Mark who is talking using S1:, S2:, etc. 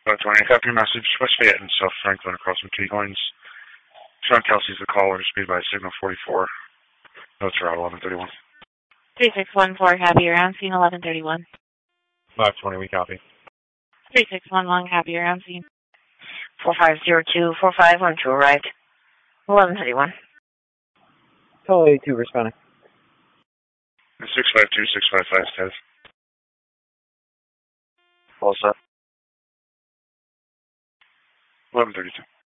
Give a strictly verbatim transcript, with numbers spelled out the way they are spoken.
S1: five twenty, copy your message. West Fayette and South Franklin across McKee Coins. Sean Kelsey's the caller, speed by signal forty-four. Notes are out eleven thirty-one.
S2: three six one four, copy, you're on scene eleven thirty-one.
S1: five twenty, we copy.
S2: three six one one, copy, you're on scene.
S3: four five zero two, four five one two arrived. eleven thirty-one.
S4: Total eighty-two responding.
S1: six five two, six five five, Ted.
S3: Full set.
S1: eleven thirty-two.